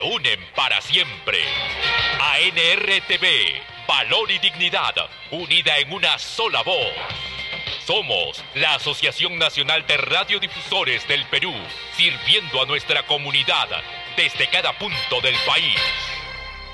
Unen para siempre. ANRTV, valor y dignidad, unida en una sola voz. Somos la Asociación Nacional de Radiodifusores del Perú, sirviendo a nuestra comunidad desde cada punto del país.